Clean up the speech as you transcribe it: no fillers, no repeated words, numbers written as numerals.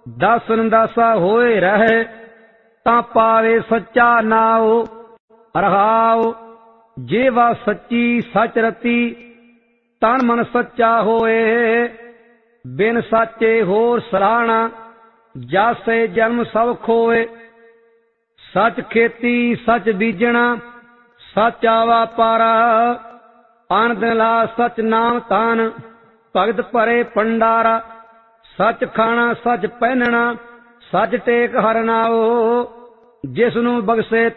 ਦਾਸਨ ਦਾਸਾ ਹੋਏ ਰਹੇ, ਤਾਂ ਪਾਵੇ ਸੱਚਾ ਨਾਉ। ਰਹਾਉ ਜੀਵਾ ਸੱਚੀ ਸਚ ਰਤੀ, ਤਨ ਮਨ ਸੱਚਾ ਹੋਏ। ਬਿਨ ਸਾਚੇ ਹੋਰ ਸਰਾਹਣਾ, ਜਾਸੇ ਜਨਮ ਸਭ ਖੋਏ। ਸਚ ਖੇਤੀ ਸਚ ਬੀਜਣਾ, ਸਾਚਾ ਵਾਪਾਰਾ। ਅਨ ਦਿਨ ਲਾ ਸਚ ਨਾਮ ਤਾਨ, ਭਗਤ ਭਰੇ ਭੰਡਾਰਾ। ਸਚ ਖਾਣਾ ਸਚ ਪਹਿਨਣਾ, ਸਚ ਟੇਕ ਹਰ ਨਾਉ। ਜਿਸ ਨੂੰ ਬਖਸ਼ੇ